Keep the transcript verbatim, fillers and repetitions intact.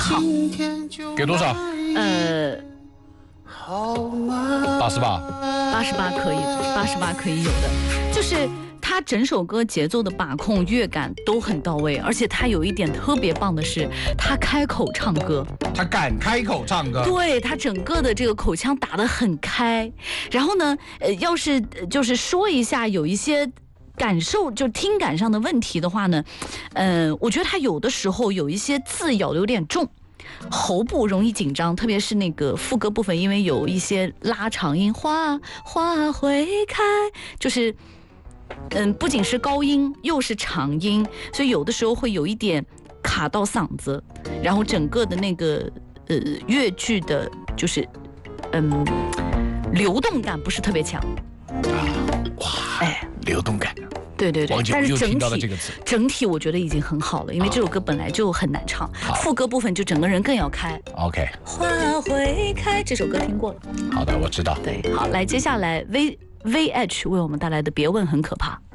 好， 给多少？ 呃， 八十八。 八十八可以，八十八可以有的，就是他整首歌节奏的把控、乐感都很到位，而且他有一点特别棒的是，他开口唱歌， 他敢开口唱歌， 对他整个的这个口腔打得很开。然后呢，呃，要是就是说一下有一些感受，就听感上的问题的话呢，呃，我觉得他有的时候有一些字咬得有点重。喉部容易紧张，特别是那个副歌部分，因为有一些拉长音，花花会开，就是嗯，不仅是高音，又是长音，所以有的时候会有一点卡到嗓子，然后整个的那个呃乐句的，就是嗯流动感不是特别强。 啊，哇，哎，流动感。 对对对，但是整体整体我觉得已经很好了，因为这首歌本来就很难唱，副歌部分就整个人更要开。 OK， 花会开这首歌听过了。 好的，我知道。 对，好，来接下来 V V H 为我们带来的《别问很可怕》。